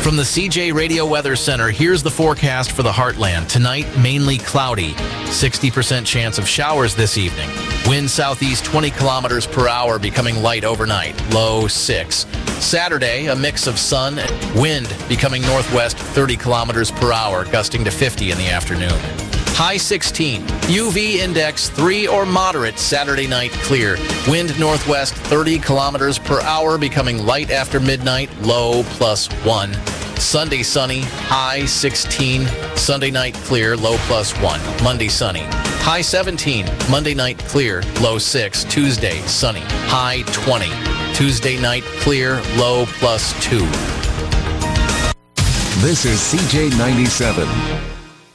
From the CJ Radio Weather Center, here's the forecast for the Heartland. Tonight, mainly cloudy. 60% chance of showers this evening. Wind southeast 20 kilometers per hour, becoming light overnight. Low 6. Saturday, a mix of sun. Wind becoming northwest 30 kilometers per hour, gusting to 50 in the afternoon. High 16. UV index 3 or moderate. Saturday night clear. Wind northwest 30 kilometers per hour, becoming light after midnight. Low +1. Sunday sunny. High 16. Sunday night clear. Low +1. Monday sunny. High 17. Monday night clear. Low 6. Tuesday sunny. High 20. Tuesday night clear. Low +2. This is CJ 97.